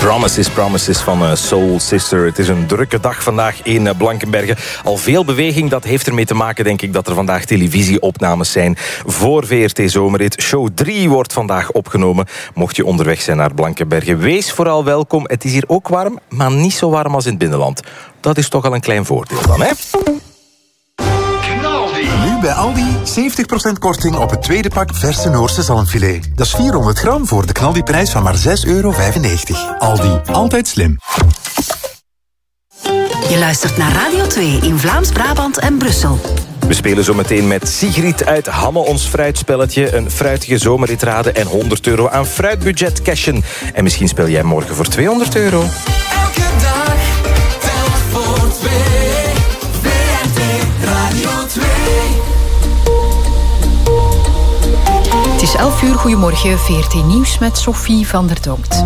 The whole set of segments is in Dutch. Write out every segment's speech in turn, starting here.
Promises van Soul Sister. Het is een drukke dag vandaag in Blankenberge. Al veel beweging, dat heeft ermee te maken, denk ik, dat er vandaag televisieopnames zijn voor VRT Zomerrit. Show 3 wordt vandaag opgenomen. Mocht je onderweg zijn naar Blankenberge, wees vooral welkom. Het is hier ook warm, maar niet zo warm als in het binnenland. Dat is toch al een klein voordeel dan, hè? Nu bij Aldi 70% korting op het tweede pak verse Noorse zalmfilet. Dat is 400 gram voor de knaldiprijs van maar €6,95. Aldi, altijd slim. Je luistert naar Radio 2 in Vlaams-Brabant en Brussel. We spelen zo meteen met Sigrid uit Hamme ons fruitspelletje. Een fruitige zomerrit raden en €100 aan fruitbudget cashen. En misschien speel jij morgen voor €200. Elke dag telt voor twee. VRT Radio 2. Het is 11 uur, goedemorgen, VRT Nieuws met Sophie van der Donkt.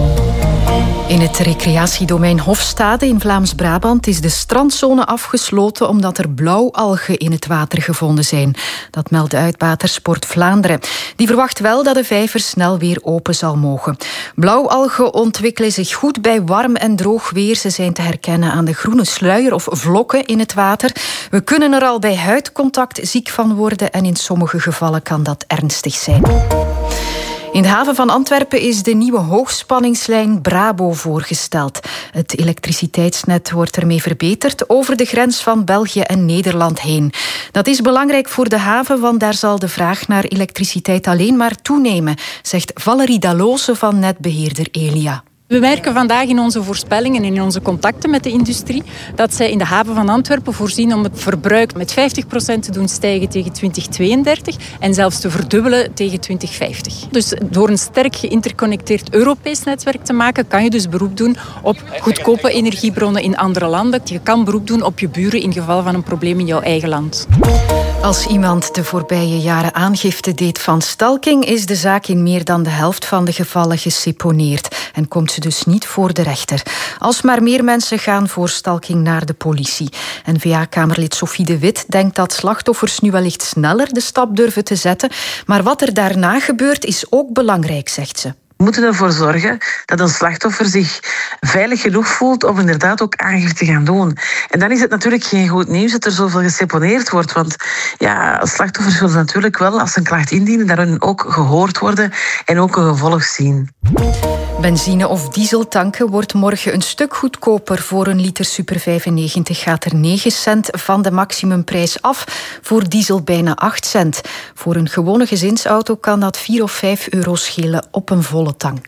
In het recreatiedomein Hofstade in Vlaams-Brabant is de strandzone afgesloten omdat er blauwalgen in het water gevonden zijn. Dat meldt uitbater Sport Vlaanderen. Die verwacht wel dat de vijver snel weer open zal mogen. Blauwalgen ontwikkelen zich goed bij warm en droog weer. Ze zijn te herkennen aan de groene sluier of vlokken in het water. We kunnen er al bij huidcontact ziek van worden en in sommige gevallen kan dat ernstig zijn. In de haven van Antwerpen is de nieuwe hoogspanningslijn Brabo voorgesteld. Het elektriciteitsnet wordt ermee verbeterd over de grens van België en Nederland heen. Dat is belangrijk voor de haven, want daar zal de vraag naar elektriciteit alleen maar toenemen, zegt Valerie Dalloze van netbeheerder Elia. We merken vandaag in onze voorspellingen en in onze contacten met de industrie dat zij in de haven van Antwerpen voorzien om het verbruik met 50% te doen stijgen tegen 2032 en zelfs te verdubbelen tegen 2050. Dus door een sterk geïnterconnecteerd Europees netwerk te maken, kan je dus beroep doen op goedkope energiebronnen in andere landen. Je kan beroep doen op je buren in geval van een probleem in jouw eigen land. Als iemand de voorbije jaren aangifte deed van stalking, is de zaak in meer dan de helft van de gevallen geseponeerd en komt ze dus niet voor de rechter. Als maar meer mensen gaan voor stalking naar de politie. N-VA-kamerlid Sophie de Wit denkt dat slachtoffers nu wellicht sneller de stap durven te zetten, maar wat er daarna gebeurt is ook belangrijk, zegt ze. We moeten ervoor zorgen dat een slachtoffer zich veilig genoeg voelt om inderdaad ook aangifte te gaan doen. En dan is het natuurlijk geen goed nieuws dat er zoveel geseponeerd wordt. Want ja, slachtoffers willen natuurlijk wel, als ze een klacht indienen, daarin ook gehoord worden en ook een gevolg zien. Benzine of diesel tanken wordt morgen een stuk goedkoper. Voor een liter Super 95 gaat er 9 cent van de maximumprijs af. Voor diesel bijna 8 cent. Voor een gewone gezinsauto kan dat €4 of €5 schelen op een volle tank.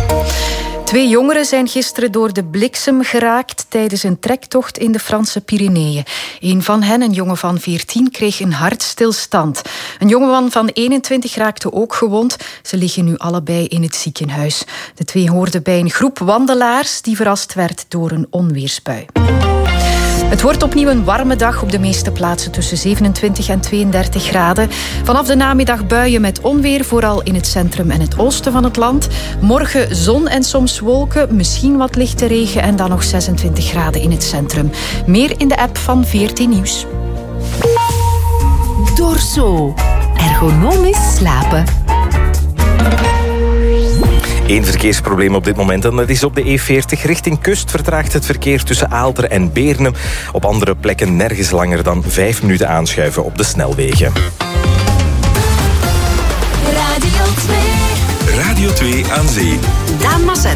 2 jongeren zijn gisteren door de bliksem geraakt tijdens een trektocht in de Franse Pyreneeën. Een van hen, een jongen van 14, kreeg een hartstilstand. Een jongeman van 21 raakte ook gewond. Ze liggen nu allebei in het ziekenhuis. De 2 hoorden bij een groep wandelaars die verrast werd door een onweersbui. Het wordt opnieuw een warme dag, op de meeste plaatsen tussen 27 en 32 graden. Vanaf de namiddag buien met onweer, vooral in het centrum en het oosten van het land. Morgen zon en soms wolken, misschien wat lichte regen en dan nog 26 graden in het centrum. Meer in de app van VRT Nieuws. Dorso. Ergonomisch slapen. Eén verkeersprobleem op dit moment en dat is op de E40 richting kust. Vertraagt het verkeer tussen Aalter en Beernem. Op andere plekken nergens langer dan 5 minuten aanschuiven op de snelwegen. Radio 2. Radio 2 aan zee. Daan Masset.